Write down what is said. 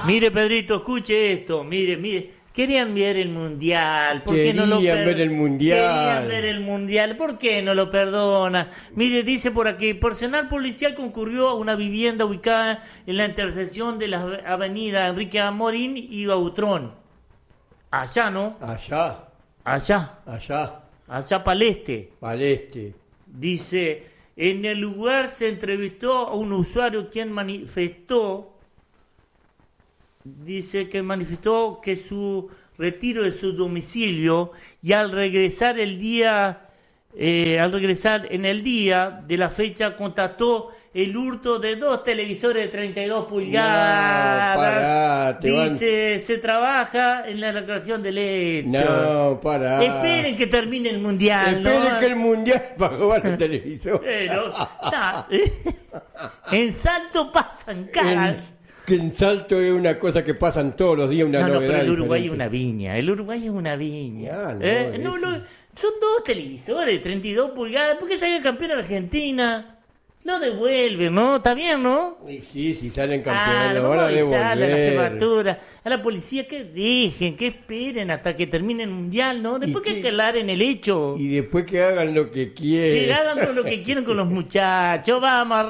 Mire, Pedrito, escuche esto. Mire. Querían ver el Mundial. ¿Por qué no lo ver el Mundial. Querían ver el Mundial. ¿Por qué no lo perdona? Mire, dice por aquí, personal policial concurrió a una vivienda ubicada en la intersección de la avenida Enrique Amorín y Gautrón. Allá, ¿no? Allá para el este. Dice, en el lugar se entrevistó a un usuario quien manifestó que su retiro de su domicilio y al regresar en el día de la fecha constató el hurto de 2 televisores de 32 pulgadas. Dice, se trabaja en la recreación del hecho. Esperen que termine el Mundial. Esperen que el Mundial para jugar los televisores. En Salto pasan caras. Que en Salto es una cosa que pasan todos los días, una novedad. Pero el Uruguay es una viña. Son 2 televisores de 32 pulgadas. ¿Por qué sale campeón Argentina? Lo devuelven, ¿no? Está bien, ¿no? Sí, salen campeones. Ahora devuelven. A la jefatura, a la policía, que dejen, que esperen hasta que termine el Mundial, ¿no? Después que calar en el hecho. Y después que hagan lo que quieren. Que hagan lo que quieren con los muchachos. Vamos a